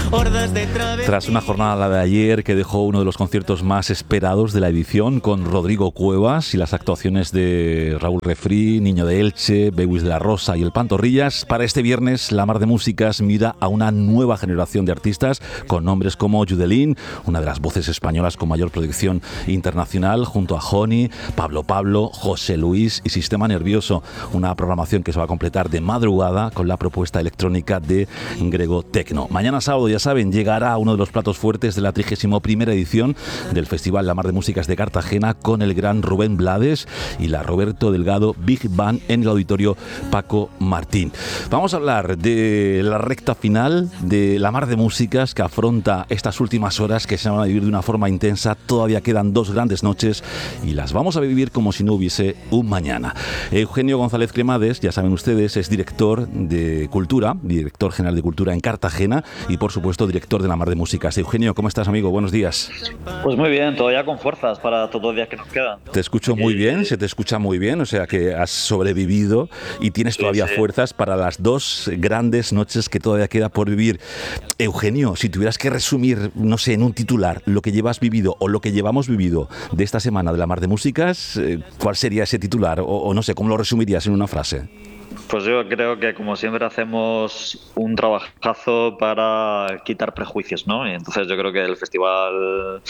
Tras una jornada, la de ayer, que dejó uno de los conciertos más esperados de la edición, con Rodrigo Cuevas y las actuaciones de Raúl Refri, Niño de Elche, Bewis de la Rosa y el Pantorrillas, para este viernes La Mar de Músicas mira a una nueva generación de artistas con nombres como Judelín, una de las voces españolas con mayor proyección internacional, junto a Joni, Pablo Pablo, José Luis y Sistema Nervioso. Una programación que se va a completar de madrugada con la propuesta electrónica de Grego Tecno. Mañana sábado, ya saben, llegará uno de los platos fuertes de la 31ª edición del Festival La Mar de Músicas de Cartagena, con el gran Rubén Blades y la Roberto Delgado Big Band en el auditorio Paco Martín. Vamos a hablar de la recta final de La Mar de Músicas, que afronta estas últimas horas, que se van a vivir de una forma intensa. Todavía quedan 2 grandes noches y las vamos a vivir como si no hubiese un mañana. Eugenio González Cremades, ya saben ustedes, es director de Cultura, director general de Cultura en Cartagena y, por supuesto, director de La Mar de Músicas. Eugenio, ¿cómo estás, amigo? Buenos días. Pues muy bien, todavía con fuerzas para todos los días que nos quedan. Te escucho muy bien, se te escucha muy bien, o sea que has sobrevivido y tienes todavía fuerzas para las 2 grandes noches que todavía queda por vivir. Eugenio, si tuvieras que resumir, no sé, en un titular, lo que llevas vivido o lo que llevamos vivido de esta semana de La Mar de Músicas, ¿cuál sería ese titular? O no sé, ¿cómo lo resumirías en una frase? Pues yo creo que, como siempre, hacemos un trabajazo para quitar prejuicios, ¿no? Y entonces yo creo que el festival,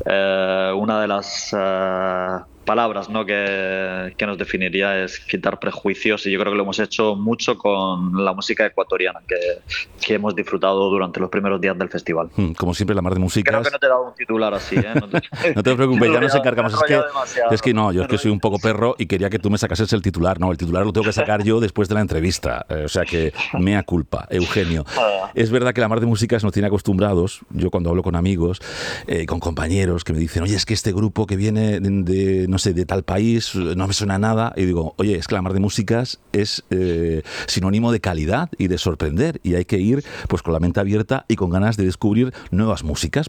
una de las palabras, ¿no?, que nos definiría es quitar prejuicios, y yo creo que lo hemos hecho mucho con la música ecuatoriana que hemos disfrutado durante los primeros días del festival. Como siempre, La Mar de Músicas... Creo que no te he dado un titular así, ¿eh? No te preocupes, ya nos encargamos. Es que no, yo es que soy un poco perro y quería que tú me sacases el titular. No, el titular lo tengo que sacar yo después de la entrevista. O sea que mea culpa, Eugenio. Es verdad que La Mar de Músicas nos tiene acostumbrados. Yo, cuando hablo con amigos, con compañeros que me dicen, oye, es que este grupo que viene de no sé, de tal país, no me suena nada, y digo, oye, es que La Mar de Músicas es sinónimo de calidad y de sorprender, y hay que ir pues con la mente abierta y con ganas de descubrir nuevas músicas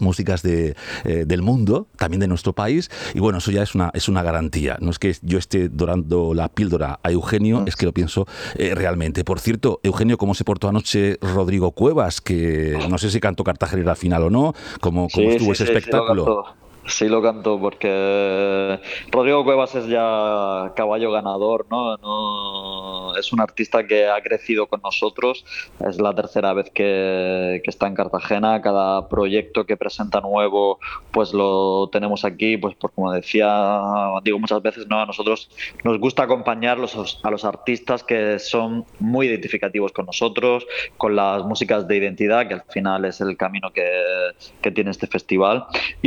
del mundo, también de nuestro país, y bueno, eso ya es una garantía. No es que yo esté dorando la píldora a Eugenio, es que lo pienso realmente. Por cierto, Eugenio, ¿cómo se portó anoche Rodrigo Cuevas? Que no sé si cantó Cartagena al final o no, ¿cómo estuvo ese espectáculo? Sí, lo canto, porque Rodrigo Cuevas es ya caballo ganador, ¿no? Es un artista que ha crecido con nosotros. Es la 3ª vez que está en Cartagena. Cada proyecto que presenta nuevo, pues lo tenemos aquí, pues como digo muchas veces, ¿no? A nosotros nos gusta acompañar a los artistas que son muy identificativos con nosotros, con las músicas de identidad, que al final es el camino que tiene este festival.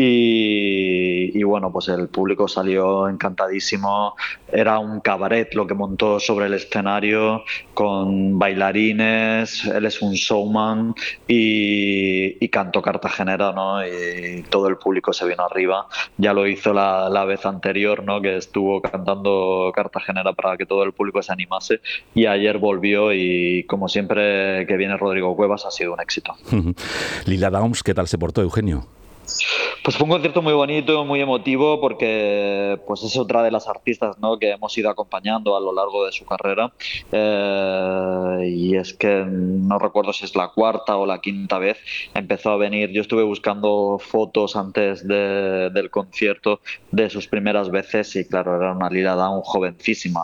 Y bueno, pues el público salió encantadísimo. Era un cabaret lo que montó sobre el escenario, con bailarines. Él es un showman y cantó cartagenera, ¿no? Y todo el público se vino arriba. Ya lo hizo la vez anterior, ¿no?, que estuvo cantando cartagenera para que todo el público se animase, y ayer volvió, y como siempre que viene Rodrigo Cuevas ha sido un éxito. Lila Downs, ¿qué tal se portó, Eugenio? Pues fue un concierto muy bonito, muy emotivo, porque pues es otra de las artistas, ¿no?, que hemos ido acompañando a lo largo de su carrera, y es que no recuerdo si es la 4ª o la 5ª vez. Empezó a venir, yo estuve buscando fotos antes del concierto de sus primeras veces, y claro, era una Lila Downs jovencísima,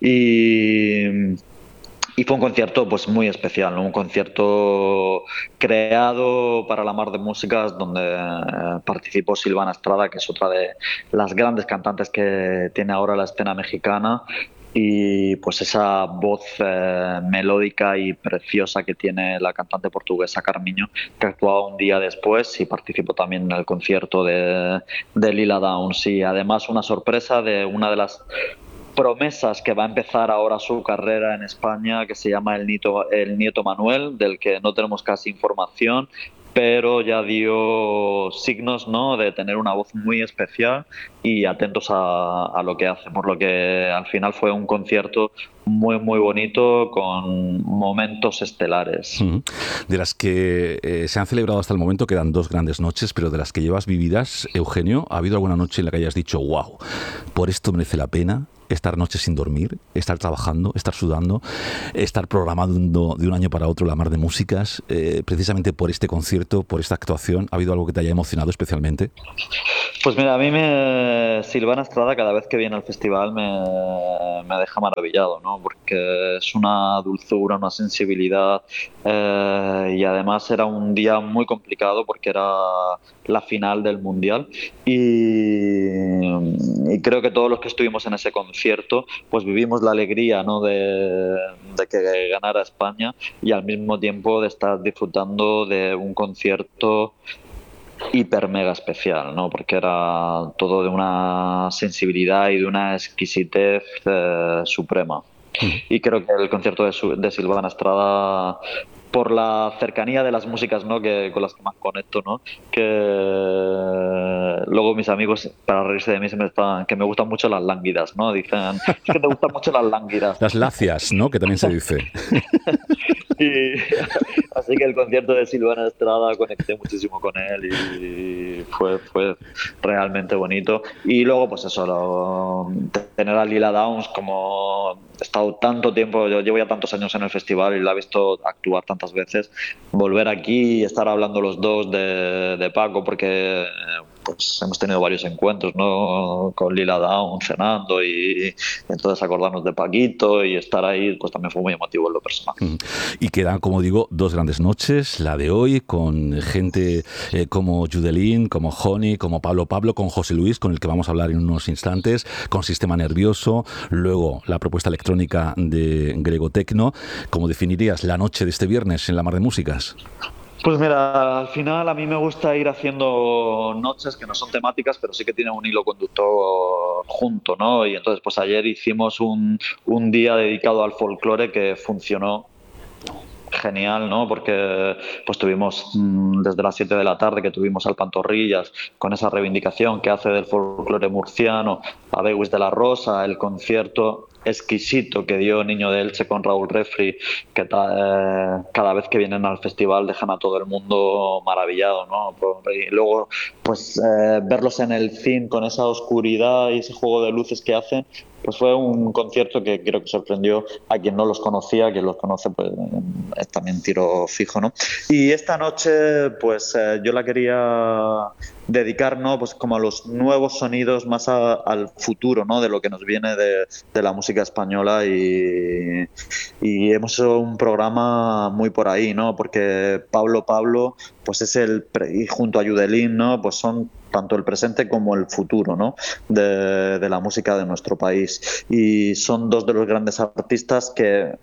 y fue un concierto pues muy especial, ¿no? Un concierto creado para La Mar de Músicas, donde participó Silvana Estrada, que es otra de las grandes cantantes que tiene ahora la escena mexicana, y pues esa voz melódica y preciosa que tiene la cantante portuguesa Carmiño, que actuaba un día después y participó también en el concierto de Lila Downs. Y además una sorpresa de una de las promesas que va a empezar ahora su carrera en España, que se llama el Nieto Manuel, del que no tenemos casi información, pero ya dio signos, ¿no?, de tener una voz muy especial, y atentos a lo que hace, por lo que al final fue un concierto muy muy bonito, con momentos estelares. De las que se han celebrado hasta el momento quedan 2 grandes noches, pero de las que llevas vividas, Eugenio, ¿ha habido alguna noche en la que hayas dicho, wow, por esto merece la pena estar noches sin dormir, estar trabajando, estar sudando, estar programando de un año para otro la mar de músicas, precisamente por este concierto, por esta actuación? ¿Ha habido algo que te haya emocionado especialmente? Pues mira, Silvana Estrada cada vez que viene al festival me deja maravillado, ¿no? Porque es una dulzura, una sensibilidad, y además era un día muy complicado porque era la final del Mundial y creo que todos los que estuvimos en ese concierto pues vivimos la alegría, ¿no? de que ganara España y al mismo tiempo de estar disfrutando de un concierto hiper mega especial, ¿no? Porque era todo de una sensibilidad y de una exquisitez suprema. Y creo que el concierto de Silvana Estrada, por la cercanía de las músicas, ¿no? Con las que más conecto, ¿no? Que luego mis amigos, para reírse de mí, que me gustan mucho las lánguidas, ¿no? Dicen, es que te gustan mucho las lánguidas. Las lacias, ¿no? Que también se dice. Y, así que el concierto de Silvana Estrada conecté muchísimo con él y fue realmente bonito. Y luego, pues eso, tener a Lila Downs, como he estado tanto tiempo, yo llevo ya tantos años en el festival y la he visto actuar tantas veces, volver aquí y estar hablando los dos de Paco, porque pues hemos tenido varios encuentros, ¿no? Con Lila Downs cenando y entonces acordarnos de Paquito y estar ahí, pues también fue muy emotivo en lo personal. Y quedan, como digo, dos grandes noches, la de hoy, con gente como Judelín, como Joni, como Pablo, con José Luis, con el que vamos a hablar en unos instantes, con Sistema Nervioso, luego la propuesta electrónica de Grego Tecno. ¿Cómo definirías la noche de este viernes en la Mar de Músicas? Pues mira, al final a mí me gusta ir haciendo noches que no son temáticas, pero sí que tienen un hilo conductor junto, ¿no? Y entonces, pues ayer hicimos un día dedicado al folclore que funcionó genial, ¿no? Porque pues tuvimos desde las 7 de la tarde que tuvimos al Pantorrillas con esa reivindicación que hace del folclore murciano, a Bewis de la Rosa, el concierto exquisito que dio Niño de Elche con Raúl Refri, que cada vez que vienen al festival dejan a todo el mundo maravillado, ¿no? Y luego pues verlos en el cine con esa oscuridad y ese juego de luces que hacen, pues fue un concierto que creo que sorprendió a quien no los conocía, quien los conoce pues es también tiro fijo, ¿no? Y esta noche pues yo la quería dedicar, ¿no? Pues como a los nuevos sonidos, más al futuro, ¿no? De lo que nos viene de la música española y hemos hecho un programa muy por ahí, ¿no? Porque Pablo pues es y junto a Judelín, ¿no? Pues son tanto el presente como el futuro, ¿no? de la música de nuestro país y son dos de los grandes artistas que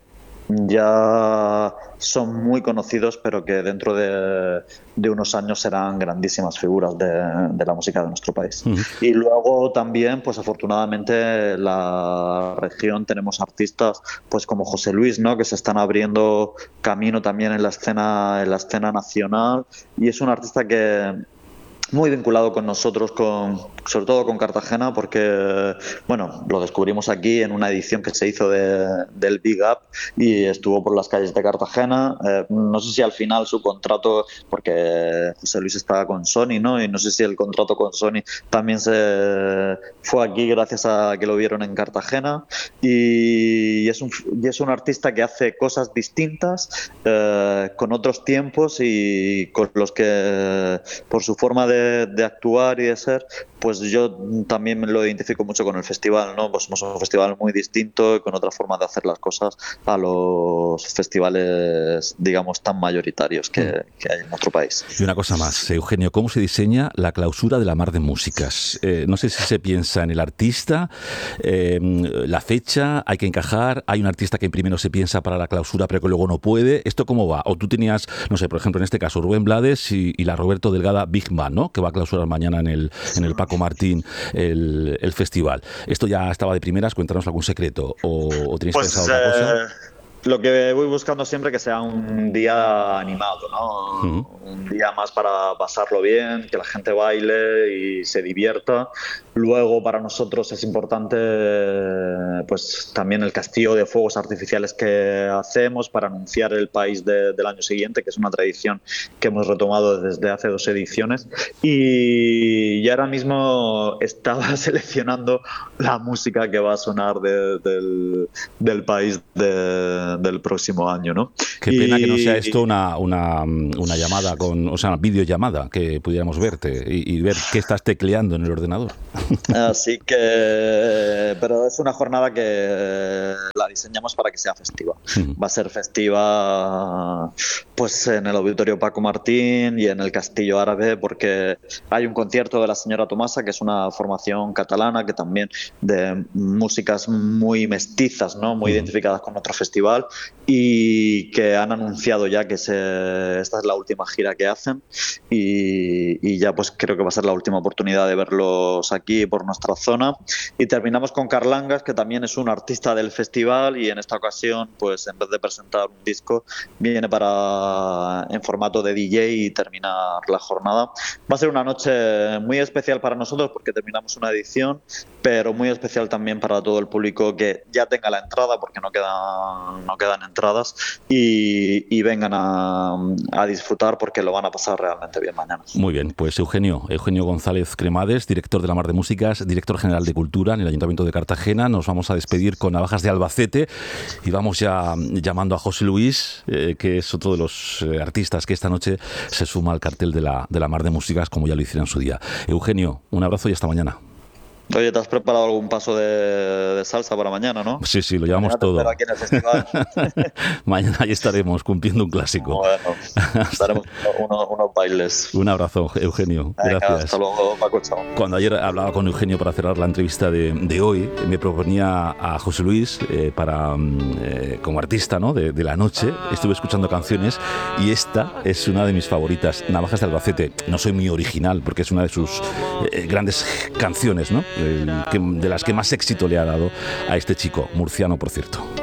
ya son muy conocidos, pero que dentro de unos años serán grandísimas figuras de la música de nuestro país. Y luego también, pues afortunadamente, en la región tenemos artistas pues como José Luis, ¿no? Que se están abriendo camino también en la escena nacional y es un artista que muy vinculado con nosotros, sobre todo con Cartagena, porque bueno, lo descubrimos aquí en una edición que se hizo del Big Up y estuvo por las calles de Cartagena. No sé si al final su contrato, porque José Luis estaba con Sony, ¿no? Y no sé si el contrato con Sony también se fue aquí gracias a que lo vieron en Cartagena. Y es un artista que hace cosas distintas, con otros tiempos y con los que, por su forma de actuar y de ser, pues yo también me lo identifico mucho con el festival, ¿no? Pues somos un festival muy distinto y con otra forma de hacer las cosas a los festivales, digamos, tan mayoritarios que hay en nuestro país. Y una cosa más, Eugenio, ¿cómo se diseña la clausura de la Mar de Músicas? No sé si se piensa en el artista, la fecha, hay que encajar, hay un artista que primero se piensa para la clausura pero que luego no puede. ¿Esto cómo va? O tú tenías, no sé, por ejemplo, en este caso, Rubén Blades y la Roberto Delgada Big Band, ¿no? Que va a clausurar mañana en el Paco Martín el festival. ¿Esto ya estaba de primeras? Cuéntanos algún secreto. ¿O tenéis pensado otra cosa? Lo que voy buscando siempre que sea un día animado, ¿no? Un día más para pasarlo bien, que la gente baile y se divierta. Luego para nosotros es importante pues también el castillo de fuegos artificiales que hacemos para anunciar el país del año siguiente, que es una tradición que hemos retomado desde hace 2 ediciones. Y ahora mismo estaba seleccionando la música que va a sonar del país del próximo año, ¿no? Qué pena que no sea esto una llamada o sea, una videollamada, que pudiéramos verte y ver qué estás tecleando en el ordenador. Así que, pero es una jornada que la diseñamos para que sea festiva. Va a ser festiva pues en el Auditorio Paco Martín y en el Castillo Árabe, porque hay un concierto de la señora Tomasa, que es una formación catalana que también de músicas muy mestizas, ¿no? Muy identificadas con otro festival, y que han anunciado ya que esta es la última gira que hacen y ya pues creo que va a ser la última oportunidad de verlos aquí por nuestra zona. Y terminamos con Carlangas, que también es un artista del festival, y en esta ocasión pues en vez de presentar un disco viene en formato de DJ y terminar la jornada. Va a ser una noche muy especial para nosotros porque terminamos una edición, pero muy especial también para todo el público que ya tenga la entrada, porque no quedan entradas, y vengan a disfrutar porque lo van a pasar realmente bien mañana. Muy bien, pues Eugenio González Cremades, director de la Mar de Músicas, director general de Cultura en el Ayuntamiento de Cartagena. Nos vamos a despedir con Navajas de Albacete y vamos ya llamando a José Luis, que es otro de los artistas que esta noche se suma al cartel de la Mar de Músicas, como ya lo hicieron en su día. Eugenio, un abrazo y hasta mañana. Oye, ¿te has preparado algún paso de salsa para mañana, no? Sí, lo llevamos todo. Aquí en el festival. Mañana ahí estaremos cumpliendo un clásico. Bueno, estaremos unos bailes. Un abrazo, Eugenio. Gracias. Venga, hasta luego, Paco, chao. Cuando ayer hablaba con Eugenio para cerrar la entrevista de hoy, me proponía a José Luis como artista, ¿no? de la noche. Estuve escuchando canciones y esta es una de mis favoritas, Navajas de Albacete. No soy muy original porque es una de sus grandes canciones, ¿no? De las que más éxito le ha dado a este chico, murciano por cierto.